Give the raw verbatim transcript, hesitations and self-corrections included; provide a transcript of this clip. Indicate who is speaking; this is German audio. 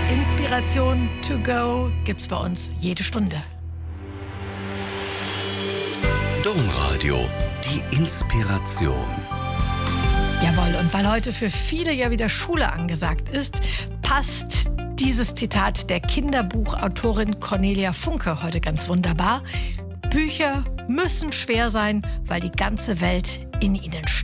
Speaker 1: Inspiration to go gibt's bei uns jede Stunde.
Speaker 2: Domradio, die Inspiration.
Speaker 1: Jawohl, und weil heute für viele ja wieder Schule angesagt ist, passt dieses Zitat der Kinderbuchautorin Cornelia Funke heute ganz wunderbar. Bücher müssen schwer sein, weil die ganze Welt in ihnen steckt.